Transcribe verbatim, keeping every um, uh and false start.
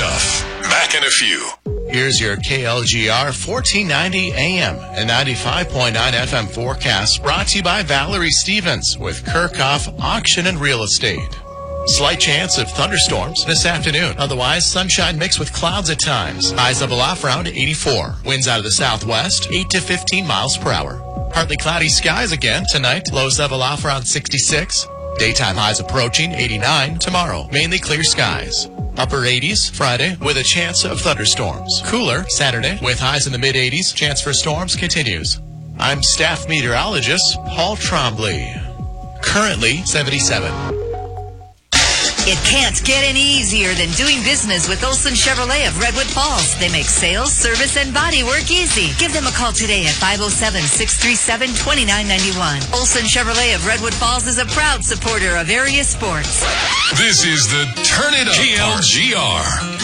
stuff. Back in a few. Here's your K L G R fourteen ninety A M and ninety-five point nine F M forecast, brought to you by Valerie Stevens with Kirchhoff Auction and Real Estate. Slight chance of thunderstorms this afternoon. Otherwise, sunshine mixed with clouds at times. Highs level off around eighty-four. Winds out of the southwest, eight to fifteen miles per hour. Partly cloudy skies again tonight. Lows level off around sixty-six. Daytime highs approaching eighty-nine. Tomorrow, mainly clear skies. Upper eighties Friday with a chance of thunderstorms. Cooler Saturday with highs in the mid-eighties. Chance for storms continues. I'm staff meteorologist Paul Trombley. Currently seventy-seven. It can't get any easier than doing business with Olson Chevrolet of Redwood Falls. They make sales, service, and body work easy. Give them a call today at five oh seven, six three seven, two nine nine one. Olson Chevrolet of Redwood Falls is a proud supporter of area sports. This is the Turn It Up K L G R